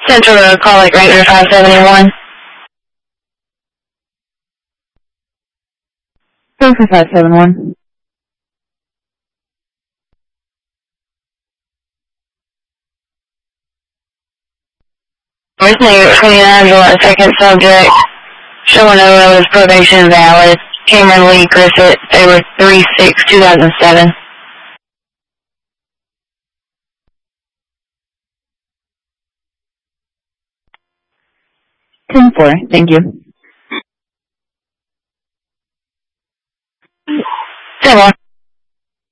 Central Road, call like regular 571. Go for 571. North Neighbor 29, July 2nd, subject. Showing over was probation valid. Cameron Lee Griffith, they were 3/6/2007. 10-4, thank you. 10-1.